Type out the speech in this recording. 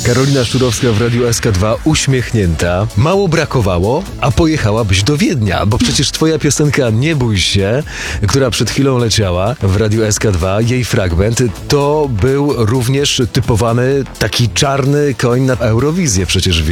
Karolina Szczurowska w Radiu SK2 uśmiechnięta. Mało brakowało, a pojechałabyś do Wiednia, bo przecież twoja piosenka Nie bój się, która przed chwilą leciała w Radiu SK2, jej fragment, to był również typowany taki czarny koń na Eurowizję przecież w